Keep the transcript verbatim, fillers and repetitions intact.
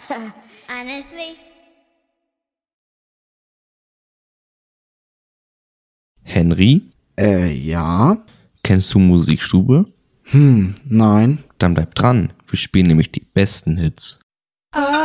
Honestly. Henry? Äh, ja? Kennst du Musikstube? Hm, nein. Dann bleib dran. Wir spielen nämlich die besten Hits.